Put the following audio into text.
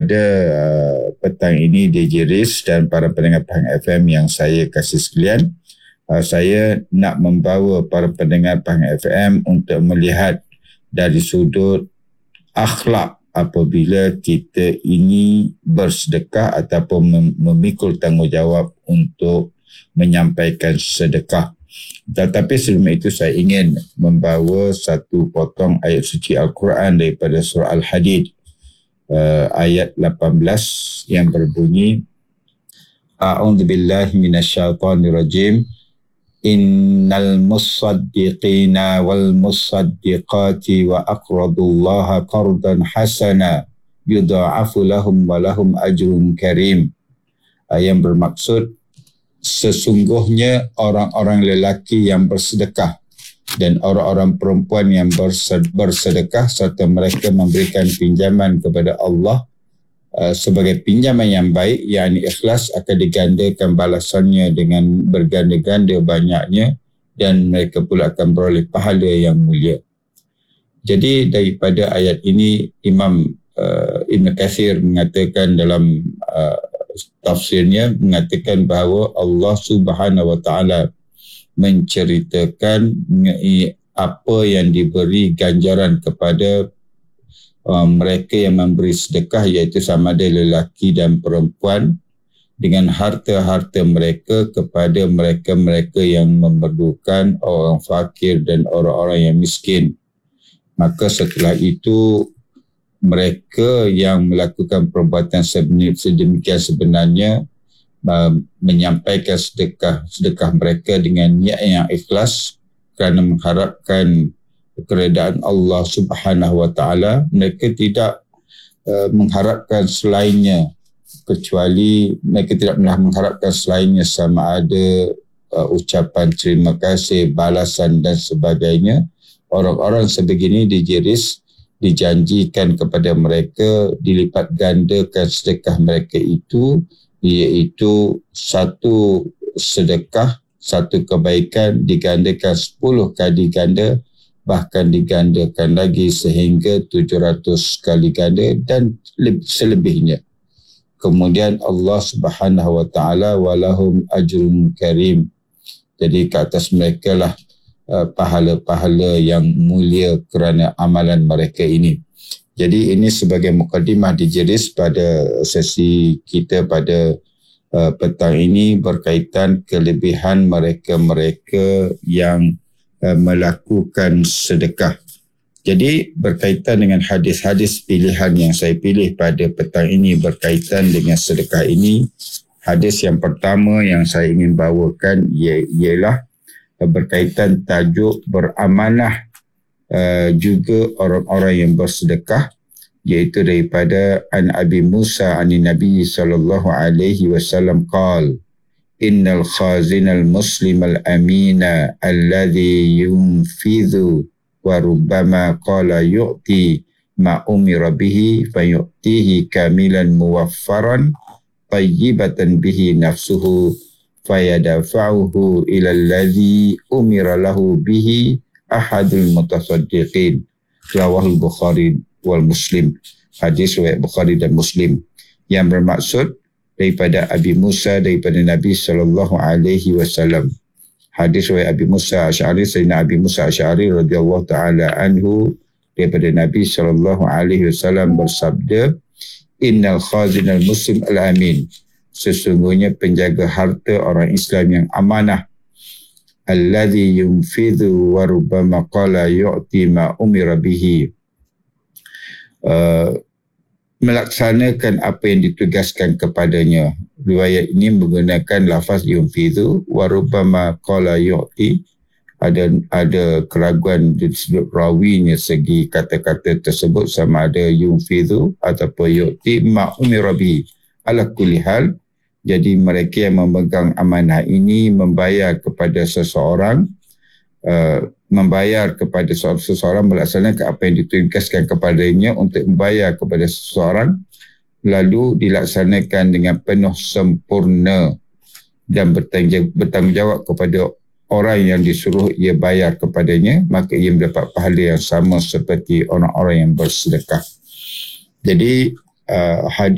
pada petang ini DJ Riz dan para pendengar Pahang FM yang saya kasih sekalian, saya nak membawa para pendengar Pahang FM untuk melihat dari sudut akhlak apabila kita ini bersedekah ataupun memikul tanggungjawab untuk menyampaikan sedekah. Tetapi sebelum itu saya ingin membawa satu potong ayat suci Al-Quran daripada surah Al-Hadid ayat 18 yang berbunyi, A'udzu billahi minasyaitonir rajim. Innal musaddiqina wal musaddiqati wa aqradullaha qardan hasana yudha'afu lahum wa lahum ajrun karim. Yang bermaksud, sesungguhnya orang-orang lelaki yang bersedekah dan orang-orang perempuan yang bersedekah serta mereka memberikan pinjaman kepada Allah sebagai pinjaman yang baik, yakni ikhlas, akan digandakan balasannya dengan berganda-ganda banyaknya dan mereka pula akan beroleh pahala yang mulia. Jadi daripada ayat ini Imam Ibn Katsir mengatakan dalam tafsirnya, mengatakan bahawa Allah Subhanahu Wa Taala menceritakan apa yang diberi ganjaran kepada mereka yang memberi sedekah, iaitu sama ada lelaki dan perempuan, dengan harta-harta mereka kepada mereka-mereka yang memerlukan, orang fakir dan orang-orang yang miskin. Maka setelah itu mereka yang melakukan perbuatan sedemikian sebenarnya menyampaikan sedekah mereka dengan niat yang ikhlas kerana mengharapkan keredaan Allah Subhanahu Wa Taala. Mereka tidak mengharapkan selainnya, kecuali mereka tidak pernah mengharapkan selainnya, sama ada ucapan terima kasih, balasan dan sebagainya. Orang-orang sebegini dijiris, dijanjikan kepada mereka dilipat gandakan sedekah mereka itu, iaitu satu sedekah, satu kebaikan digandakan 10 kali ganda, bahkan digandakan lagi sehingga 700 kali ganda dan selebihnya. Kemudian Allah Subhanahu Wa Taala walahum ajrun karim. Jadi ke atas mereka lah pahala-pahala yang mulia kerana amalan mereka ini. Jadi ini sebagai mukadimah dijeris pada sesi kita pada petang ini berkaitan kelebihan mereka-mereka yang melakukan sedekah. Jadi berkaitan dengan hadis-hadis pilihan yang saya pilih pada petang ini berkaitan dengan sedekah ini, hadis yang pertama yang saya ingin bawakan ialah berkaitan tajuk beramanah juga orang-orang yang bersedekah, iaitu daripada an Abi Musa an Nabi sallallahu alaihi wasallam qala innal khazinal muslimal amina alladhi yunfidhu wa rubbama qala yu'ti ma umira bihi fayu'tihi kamilan muwaffaran tayyibatan bihi nafsuhu fayadafa'uhu ila alladhi umira lahu bihi ahadul mutasaddiqin. Rawahul Bukhari wal Muslim. Hadis riwayat Bukhari dan Muslim. Yang bermaksud daripada Abi Musa daripada Nabi sallallahu alaihi wasallam. Hadis riwayat Abi Musa Asy'ari, Sayyidina Abi Musa Asy'ari radhiyallahu taala anhu daripada Nabi sallallahu alaihi wasallam bersabda, innal khazinal muslim al-amin, sesungguhnya penjaga harta orang Islam yang amanah, alladhi yunfidhu wa rubbama qala yu'ti ma umira bihi, melaksanakan apa yang ditugaskan kepadanya. Riwayat ini menggunakan lafaz yunfidhu wa rubbama qala yu'ti. Ada keraguan di sudut rawinya segi kata-kata tersebut, sama ada yunfidhu ataupun yu'ti ma umira bihi. Ala kulli hal, jadi mereka yang memegang amanah ini membayar kepada seseorang, seseorang melaksanakan apa yang ditugaskan kepadanya untuk membayar kepada seseorang, lalu dilaksanakan dengan penuh sempurna dan bertanggungjawab kepada orang yang disuruh ia bayar kepadanya, maka ia mendapat pahala yang sama seperti orang-orang yang bersedekah. Jadi